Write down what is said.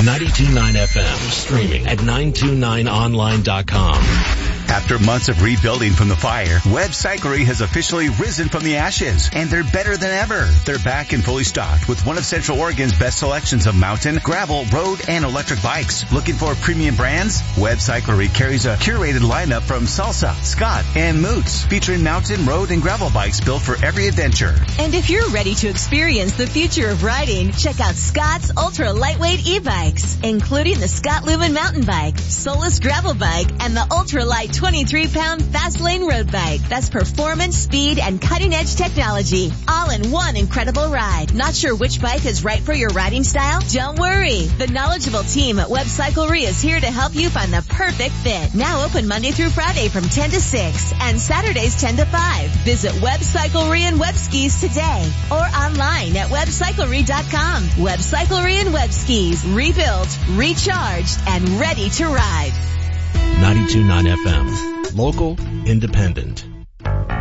92.9 FM, streaming at 929online.com. After months of rebuilding from the fire, Webb Cyclery has officially risen from the ashes, and they're better than ever. They're back and fully stocked with one of Central Oregon's best selections of mountain, gravel, road, and electric bikes. Looking for premium brands? Webb Cyclery carries a curated lineup from Salsa, Scott, and Moots, featuring mountain, road, and gravel bikes built for every adventure. And if you're ready to experience the future of riding, check out Scott's ultra lightweight e-bikes, including the Scott Lumen mountain bike, Solus gravel bike, and the ultra light 23-pound fast lane road bike. That's performance, speed, and cutting-edge technology, all in one incredible ride. Not sure which bike is right for your riding style? Don't worry. The knowledgeable team at Webb Cyclery is here to help you find the perfect fit. Now open Monday through Friday from 10 to 6 and Saturdays 10 to 5. Visit Webb Cyclery and Webb Skis today or online at WebbCyclery.com. Webb Cyclery and Webb Skis, rebuilt, recharged, and ready to ride. 92.9 FM. Local, independent.